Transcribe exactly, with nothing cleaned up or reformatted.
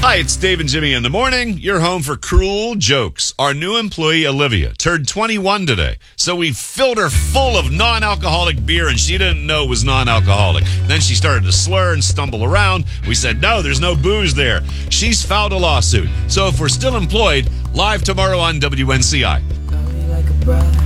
Hi, it's Dave and Jimmy in the morning. You're home for cruel jokes. Our new employee, Olivia, turned twenty-one today. So we filled her full of non-alcoholic beer, and she didn't know it was non-alcoholic. Then she started to slur and stumble around. We said, no, there's no booze there. She's filed a lawsuit. So if we're still employed, live tomorrow on W N C I.